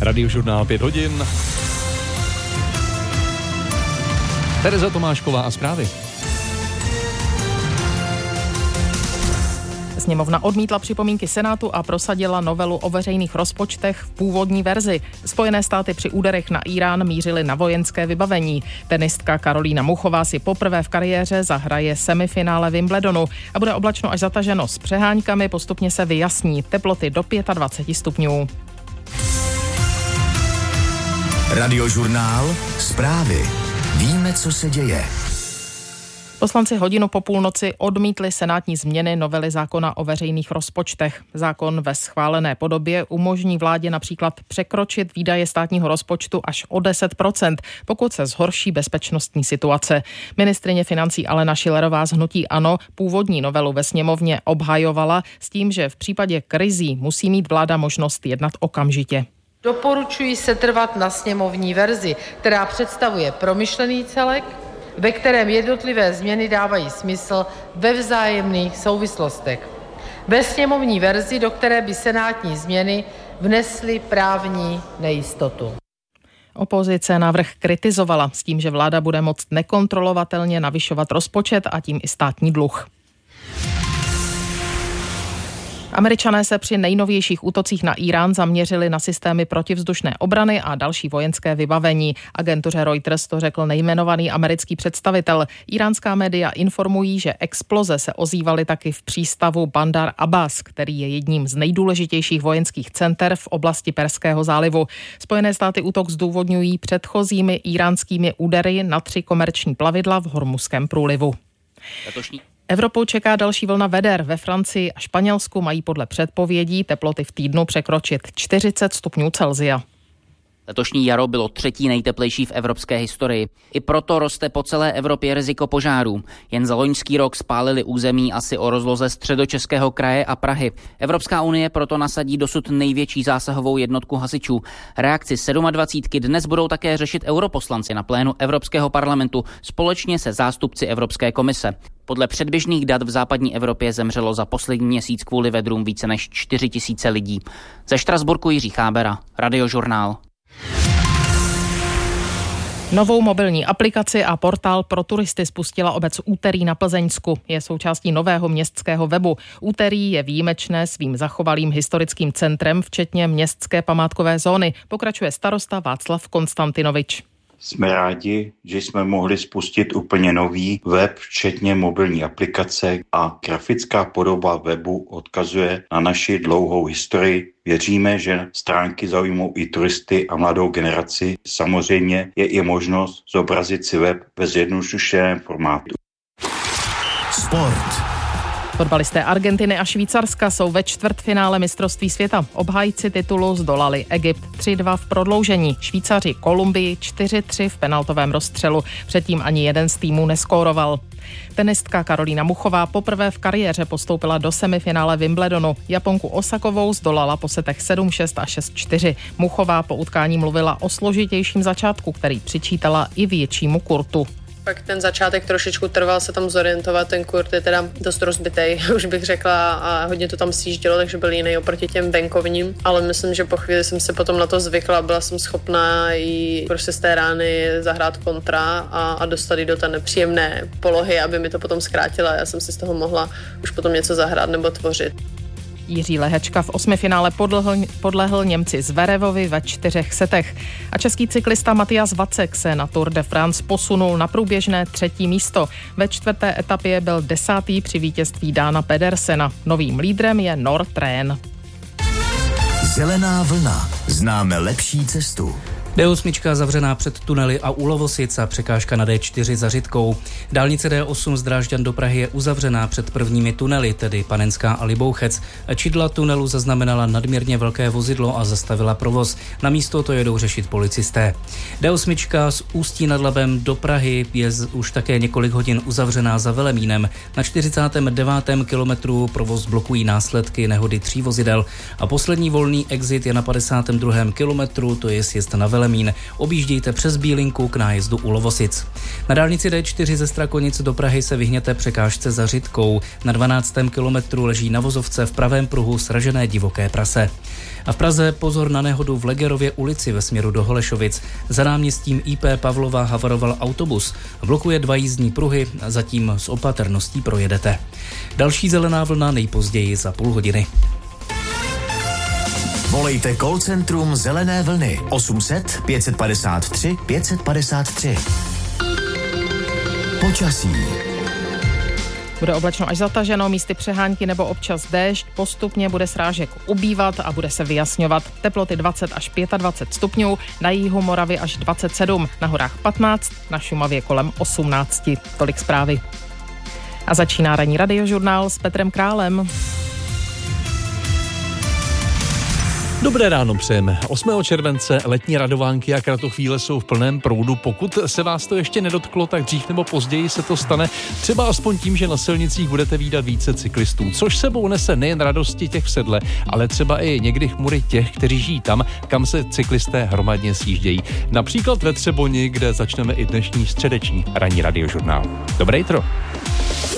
Radiožurnál 5 hodin. Tereza Tomášková a zprávy. Sněmovna odmítla připomínky Senátu a prosadila novelu o veřejných rozpočtech v původní verzi. Spojené státy při úderech na Irán mířily na vojenské vybavení. Tenistka Karolína Muchová si poprvé v kariéře zahraje semifinále Wimbledonu a bude oblačno až zataženo s přeháňkami, postupně se vyjasní. Teploty do 25 stupňů. Radiožurnál zprávy. Víme, co se děje. Poslanci hodinu po půlnoci odmítli senátní změny novely zákona o veřejných rozpočtech. Zákon ve schválené podobě umožní vládě například překročit výdaje státního rozpočtu až o 10%, pokud se zhorší bezpečnostní situace. Ministryně financí Alena Schillerová z hnutí ANO původní novelu ve sněmovně obhajovala s tím, že v případě krizí musí mít vláda možnost jednat okamžitě. Doporučuji se trvat na sněmovní verzi, která představuje promyšlený celek, ve kterém jednotlivé změny dávají smysl ve vzájemných souvislostech. Ve sněmovní verzi, do které by senátní změny vnesly právní nejistotu. Opozice návrh kritizovala s tím, že vláda bude moct nekontrolovatelně navyšovat rozpočet a tím i státní dluh. Američané se při nejnovějších útocích na Irán zaměřili na systémy protivzdušné obrany a další vojenské vybavení. Agentuře Reuters to řekl nejmenovaný americký představitel. Iránská média informují, že exploze se ozývaly taky v přístavu Bandar Abbas, který je jedním z nejdůležitějších vojenských center v oblasti Perského zálivu. Spojené státy útok zdůvodňují předchozími iránskými údery na 3 komerční plavidla v Hormuzském průlivu. Evropou čeká další vlna veder. Ve Francii a Španělsku mají podle předpovědí teploty v týdnu překročit 40 stupňů Celsia. Letošní jaro bylo 3. nejteplejší v evropské historii. I proto roste po celé Evropě riziko požárů. Jen za loňský rok spálili území asi o rozloze Středočeského kraje a Prahy. Evropská unie proto nasadí dosud největší zásahovou jednotku hasičů. Reakci 27 dnes budou také řešit europoslanci na plénu Evropského parlamentu společně se zástupci Evropské komise. Podle předběžných dat v západní Evropě zemřelo za poslední měsíc kvůli vedrům více než 4 000 lidí. Ze Štrasburku Jiří Chábera, Radiožurnál. Novou mobilní aplikaci a portál pro turisty spustila obec Úterý na Plzeňsku. Je součástí nového městského webu. Úterý je výjimečné svým zachovalým historickým centrem, včetně městské památkové zóny, pokračuje starosta Václav Konstantinovič. Jsme rádi, že jsme mohli spustit úplně nový web, včetně mobilní aplikace, a grafická podoba webu odkazuje na naši dlouhou historii. Věříme, že stránky zaujmou i turisty a mladou generaci. Samozřejmě je i možnost zobrazit si web ve zjednodušeném formátu. Sport. Fotbalisté Argentiny a Švýcarska jsou ve čtvrtfinále mistrovství světa. Obhájci titulu zdolali Egypt 3-2 v prodloužení. Švýcaři Kolumbii 4-3 v penaltovém rozstřelu. Předtím ani jeden z týmů neskóroval. Tenistka Karolína Muchová poprvé v kariéře postoupila do semifinále Wimbledonu. Japonku Osakovou zdolala po setech 7-6 a 6-4. Muchová po utkání mluvila o složitějším začátku, který přičítala i většímu kurtu. Pak ten začátek trošičku trval se tam zorientovat, ten kurt je teda dost rozbitej, už bych řekla, a hodně to tam sjíždělo, takže byl jiný oproti těm venkovním, ale myslím, že po chvíli jsem se potom na to zvykla, byla jsem schopná i prostě z té rány zahrát kontra a dostat ji do té nepříjemné polohy, aby mi to potom zkrátila, já jsem si z toho mohla už potom něco zahrát nebo tvořit. Jiří Lehečka v osmifinále podlehl Němci Zverevovi ve 4 setech. A český cyklista Matyas Vacek se na Tour de France posunul na průběžné 3. místo. Ve 4. etapě byl 10. při vítězství Dána Pedersena. Novým lídrem je Northrén. Zelená vlna. Známe lepší cestu. D8 zavřená před tunely a u Lovosic a překážka na D4 za Řitkou. Dálnice D8 z Drážďan do Prahy je uzavřená před prvními tunely, tedy Panenská a Libouchec. Čidla tunelu zaznamenala nadměrně velké vozidlo a zastavila provoz. Na místo to jedou řešit policisté. D8 z Ústí nad Labem do Prahy je už také několik hodin uzavřená za Velemínem. Na 49. kilometru provoz blokují následky nehody 3 vozidel a poslední volný exit je na 52. kilometru, to je sjezd na Velemín. Velemín. Objíždějte přes Bílinku k nájezdu u Lovosic. Na dálnici D4 ze Strakonic do Prahy se vyhněte překážce za Řitkou. Na 12. kilometru leží na vozovce v pravém pruhu sražené divoké prase. A v Praze pozor na nehodu v Legerově ulici ve směru do Holešovic. Za náměstím IP Pavlova havaroval autobus. Blokuje 2 jízdní pruhy, zatím s opatrností projedete. Další zelená vlna nejpozději za půl hodiny. Volejte call centrum Zelené vlny 800 553 553. Počasí. Bude oblačno až zataženo, místy přehánky nebo občas déšť, postupně bude srážek ubývat a bude se vyjasňovat. Teploty 20 až 25 stupňů, na jihu Moravy až 27, na horách 15, na Šumavě kolem 18. Tolik zprávy. A začíná ranní radiožurnál s Petrem Králem. Dobré ráno přejeme. 8. července letní radovánky a kratochvíle jsou v plném proudu. Pokud se vás to ještě nedotklo, tak dřív nebo později se to stane. Třeba aspoň tím, že na silnicích budete vídat více cyklistů, což sebou nese nejen radosti těch v sedle, ale třeba i někdy chmury těch, kteří žijí tam, kam se cyklisté hromadně sjíždějí. Například ve Třeboni, kde začneme i dnešní středeční ranní radiožurnál. Dobré jitro.